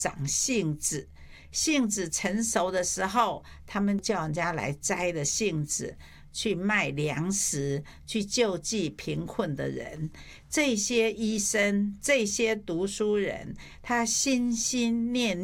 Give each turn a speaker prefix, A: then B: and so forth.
A: 长杏子，杏子成熟的时候，他们叫人家来摘的杏子去卖粮食，去救济贫困的人。这些医生，这些读书人，他心心念